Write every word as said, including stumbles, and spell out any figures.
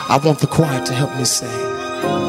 I want the choir to help me sing.